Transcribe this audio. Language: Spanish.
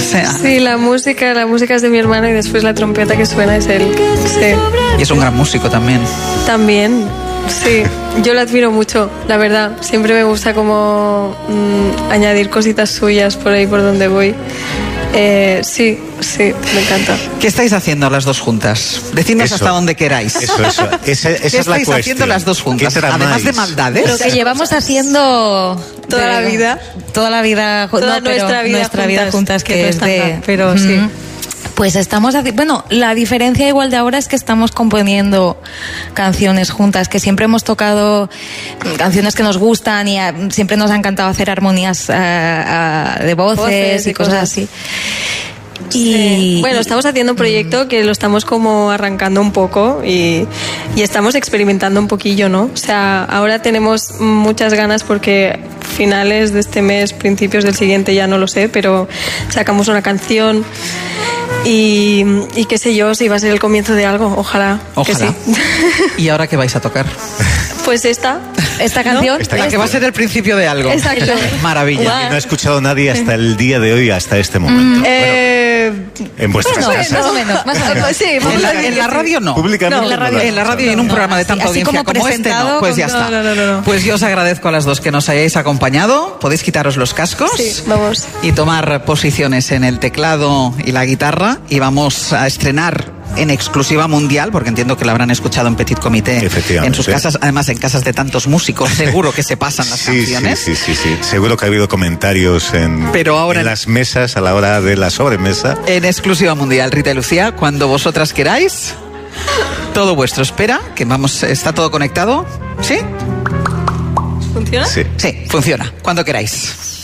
Sí, la música es de mi hermano y después la trompeta que suena es él. Sí. Y es un gran músico también. También, sí. Yo lo admiro mucho, la verdad. Siempre me gusta como añadir cositas suyas por ahí por donde voy. Sí, me encanta. ¿Qué estáis haciendo las dos juntas? Decidnos hasta donde queráis. Eso. ¿Qué estáis haciendo las dos juntas? Además de maldades. Lo que llevamos haciendo toda la vida. Toda nuestra vida juntas, que es de... Pero sí. Pues estamos bueno, la diferencia igual de ahora es que estamos componiendo canciones juntas, que siempre hemos tocado canciones que nos gustan y siempre nos ha encantado hacer armonías de voces y cosas así. Y bueno, estamos haciendo un proyecto que lo estamos como arrancando un poco y estamos experimentando un poquillo, ¿no? O sea, ahora tenemos muchas ganas porque finales de este mes, principios del siguiente, ya no lo sé, pero sacamos una canción y qué sé yo, si va a ser el comienzo de algo, ojalá. Que sí. ¿Y ahora qué vais a tocar? Pues esta canción. La que va a ser el principio de algo. Exacto. Maravilla. No ha escuchado nadie hasta el día de hoy, hasta este momento. En vuestras casas. Más o menos. Sí, en la radio no. Públicamente. En la radio y en un programa de tanta audiencia como este no. Pues ya está. No. Pues yo os agradezco a las dos que nos hayáis acompañado. Podéis quitaros los cascos. Sí, vamos. Y tomar posiciones en el teclado y la guitarra. Y vamos a estrenar en exclusiva mundial, porque entiendo que la habrán escuchado en Petit Comité, en sus casas, además en casas de tantos músicos, seguro que se pasan las canciones. Sí. Seguro que ha habido comentarios en las mesas a la hora de la sobremesa. En exclusiva mundial, Rita y Lucía, cuando vosotras queráis, todo vuestro. Espera, que está todo conectado. ¿Sí? ¿Funciona? Sí, funciona, cuando queráis.